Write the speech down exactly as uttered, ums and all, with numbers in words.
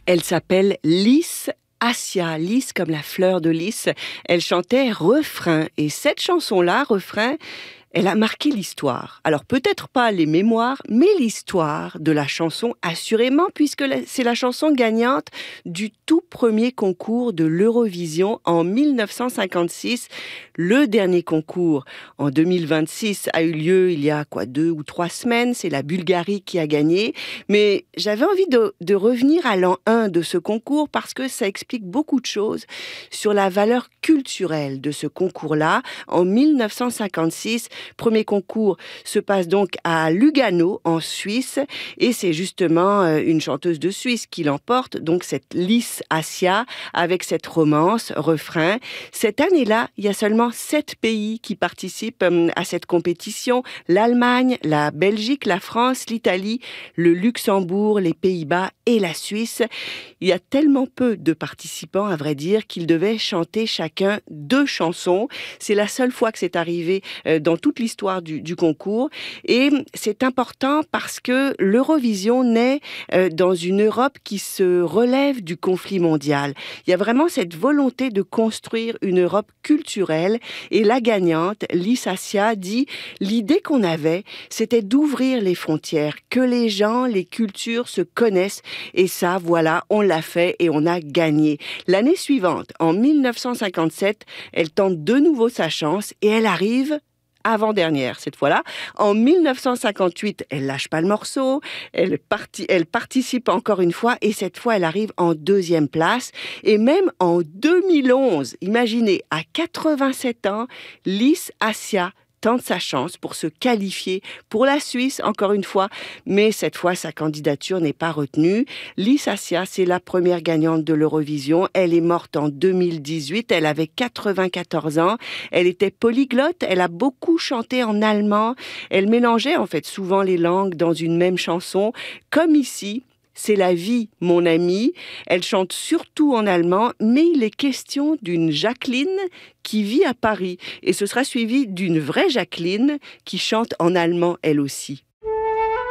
Elle s'appelle Lys Assia, lys comme la fleur de lys. Elle chantait refrain. Et cette chanson-là, refrain, elle a marqué l'histoire. Alors peut-être pas les mémoires, mais l'histoire de la chanson assurément, puisque c'est la chanson gagnante du tout premier concours de l'Eurovision en mille neuf cent cinquante-six. Le dernier concours en deux mille vingt-six a eu lieu il y a quoi deux ou trois semaines. C'est la Bulgarie qui a gagné. Mais j'avais envie de, de revenir à l'an un de ce concours parce que ça explique beaucoup de choses sur la valeur culturelle de ce concours-là. En mille neuf cent cinquante-six, premier concours se passe donc à Lugano, en Suisse, et c'est justement une chanteuse de Suisse qui l'emporte, donc cette Lys Assia, avec cette romance, refrain. Cette année-là, il y a seulement sept pays qui participent à cette compétition. L'Allemagne, la Belgique, la France, l'Italie, le Luxembourg, les Pays-Bas et la Suisse. Il y a tellement peu de participants, à vrai dire, qu'ils devaient chanter chacun deux chansons. C'est la seule fois que c'est arrivé dans toute l'histoire du, du concours. Et c'est important parce que l'Eurovision naît dans une Europe qui se relève du conflit mondial. Il y a vraiment cette volonté de construire une Europe culturelle. Et la gagnante, Lys Assia, dit « L'idée qu'on avait, c'était d'ouvrir les frontières, que les gens, les cultures se connaissent. Et ça, voilà, on l'a fait et on a gagné. » L'année suivante, en mille neuf cent cinquante-sept, elle tente de nouveau sa chance et elle arrive avant-dernière cette fois-là. En mille neuf cent cinquante-huit, elle lâche pas le morceau, elle, parti- elle participe encore une fois et cette fois, elle arrive en deuxième place. Et même en deux mille onze, imaginez, à quatre-vingt-sept ans, Lys Assia tente sa chance pour se qualifier pour la Suisse, encore une fois, mais cette fois, sa candidature n'est pas retenue. Lys Assia, c'est la première gagnante de l'Eurovision. Elle est morte en deux mille dix-huit, elle avait quatre-vingt-quatorze ans. Elle était polyglotte, elle a beaucoup chanté en allemand. Elle mélangeait en fait souvent les langues dans une même chanson, comme ici. C'est la vie, mon ami. Elle chante surtout en allemand, mais il est question d'une Jacqueline qui vit à Paris. Et ce sera suivi d'une vraie Jacqueline qui chante en allemand elle aussi.